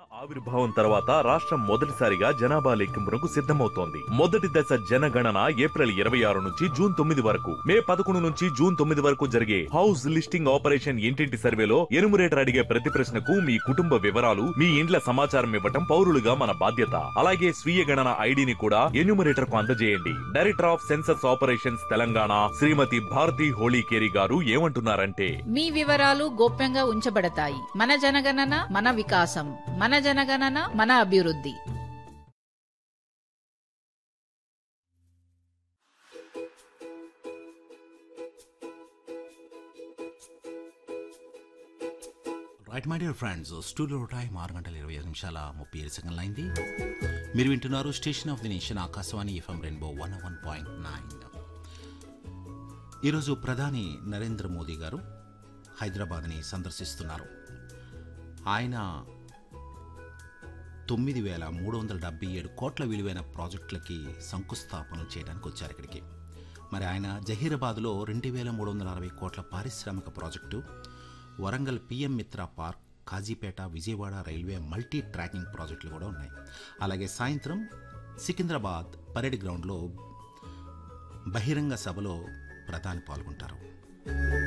ఆవిర్భావం తర్వాత రాష్ట్రం మొదటిసారిగా జనాభా లెక్కింపునకు సిద్ధమవుతోంది. మొదటి దశ జనగణన ఏప్రిల్ 26 నుంచి జూన్ 9 వరకు, మే 11 నుంచి జూన్ 9 వరకు జరిగే హౌస్ లిస్టింగ్ ఆపరేషన్ ఇంటింటి సర్వేలో ఎనుమరేటర్ అడిగే ప్రతి ప్రశ్నకు మీ కుటుంబ వివరాలు, మీ ఇండ్ల సమాచారం ఇవ్వటం పౌరులుగా మన బాధ్యత. అలాగే స్వీయ గణన ఐడిని కూడా ఎన్యూమరేటర్ కు అందజేయండి. Director of census operations Telangana శ్రీమతి భారతి హోళీకేరి గారు ఏమంటున్నారంటే, మీ వివరాలు గోప్యంగా ఉంచబడతాయి. మన జనగణన మన వికాసం, మన జనగణన మన అభివృద్ధి. Right my dear friends, studio time 6:25:37 అయింది. మీరు వింటున్నారు station of the nation Akashvani FM rainbow 101.9. ఈరోజు ప్రధాని నరేంద్ర మోదీ గారు హైదరాబాద్ని సందర్శిస్తున్నారు. ఆయన 9,377 కోట్ల విలువైన ప్రాజెక్టులకి శంకుస్థాపనలు చేయడానికి వచ్చారు ఇక్కడికి. మరి ఆయన జహీరాబాద్లో 2,360 కోట్ల పారిశ్రామిక ప్రాజెక్టు, వరంగల్ పిఎం మిత్ర park, Kazipet, Vijayawada railway multi tracking ప్రాజెక్టులు కూడా ఉన్నాయి. అలాగే సాయంత్రం సికింద్రాబాద్ పరేడ్ గ్రౌండ్లో బహిరంగ సభలో ప్రధాని పాల్గొంటారు.